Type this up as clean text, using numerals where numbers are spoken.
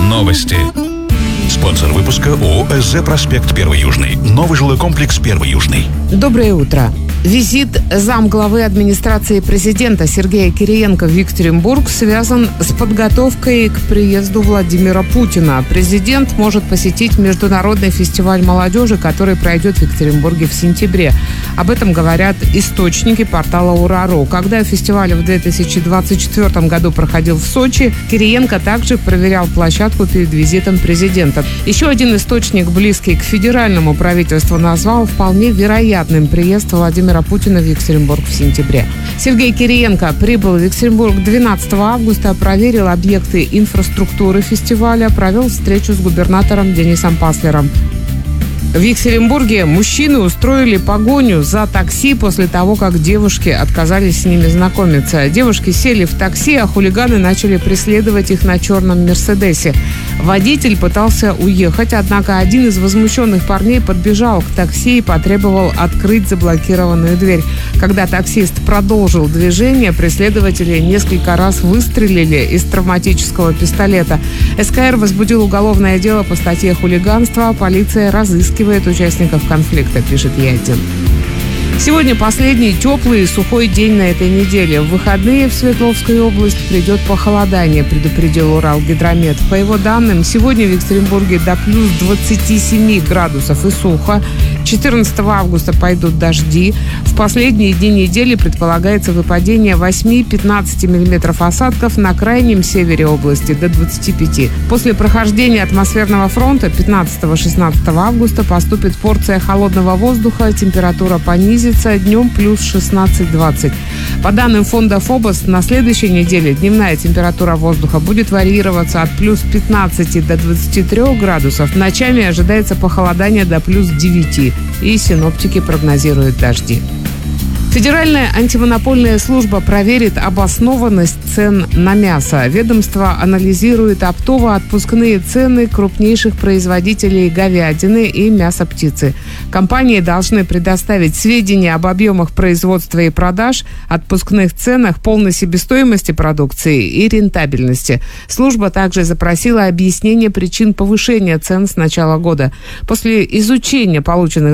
Новости. Спонсор выпуска ООО «СЗ Проспект 1 Южный». Новый жилой комплекс 1 Южный. Доброе утро. Визит замглавы администрации президента Сергея Кириенко в Екатеринбург связан с подготовкой к приезду Владимира Путина. Президент может посетить международный фестиваль молодежи, который пройдет в Екатеринбурге в сентябре. Об этом говорят источники портала Ура.ру. Когда фестиваль в 2024 году проходил в Сочи, Кириенко также проверял площадку перед визитом президента. Еще один источник, близкий к федеральному правительству, назвал вполне вероятным приезд Владимира Путина в Екатеринбург в сентябре. Сергей Кириенко прибыл в Екатеринбург 12 августа, проверил объекты инфраструктуры фестиваля, провел встречу с губернатором Денисом Паслером. В Екатеринбурге мужчины устроили погоню за такси после того, как девушки отказались с ними знакомиться. Девушки сели в такси, а хулиганы начали преследовать их на черном «Мерседесе». Водитель пытался уехать, однако один из возмущенных парней подбежал к такси и потребовал открыть заблокированную дверь. Когда таксист продолжил движение, преследователи несколько раз выстрелили из травматического пистолета. СКР возбудил уголовное дело по статье «Хулиганство». Полиция разыскивает участников конфликта, пишет Е1. Сегодня последний теплый и сухой день на этой неделе. В выходные в Свердловскую область придет похолодание, предупредил Уралгидромет. По его данным, сегодня в Екатеринбурге до плюс 27 градусов и сухо. 14 августа пойдут дожди. В последние дни недели предполагается выпадение 8-15 мм осадков на крайнем севере области до 25. После прохождения атмосферного фронта 15-16 августа поступит порция холодного воздуха, температура понизится, днем плюс 16-20. По данным фонда ФОБОС, на следующей неделе дневная температура воздуха будет варьироваться от плюс 15 до 23 градусов. Ночами ожидается похолодание до плюс 9. И синоптики прогнозируют дожди. Федеральная антимонопольная служба проверит обоснованность цен на мясо. Ведомство анализирует оптово-отпускные цены крупнейших производителей говядины и мяса птицы. Компании должны предоставить сведения об объемах производства и продаж, отпускных ценах, полной себестоимости продукции и рентабельности. Служба также запросила объяснение причин повышения цен с начала года. После изучения полученных